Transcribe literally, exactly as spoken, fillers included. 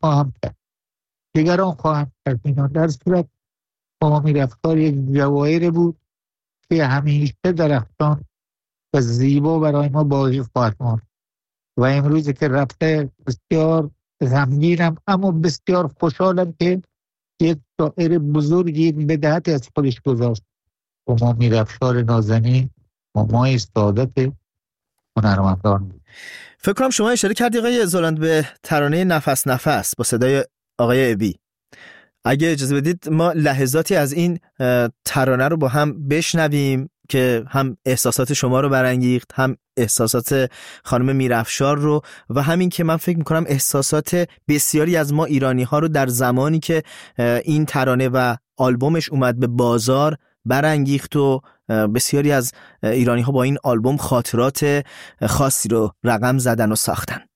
خواهم کرد، دیگران خواهم کرد. اینا در صورت ما میرفتار یک جواهر بود که همیشه درختان و زیبا برای ما باقی خواهد ماند. و امروزی که رفته بسیار غمگینم اما بسیار خوشحالم که یک شاعر بزرگی یک بداعتی از خودش گذاشت. و ما میرافشار نازنین مامای سعادت هنرمندان. فکر کنم شما اشاره کردی آقای زولاند به ترانه نفس نفس با صدای آقای ابی. اگه اجازه بدید ما لحظاتی از این ترانه رو با هم بشنویم که هم احساسات شما رو برانگیخت، هم احساسات خانم میرافشار رو، و همین که من فکر میکنم احساسات بسیاری از ما ایرانی ها رو در زمانی که این ترانه و آلبومش اومد به بازار برانگیخت و بسیاری از ایرانی ها با این آلبوم خاطرات خاصی رو رقم زدن و ساختن.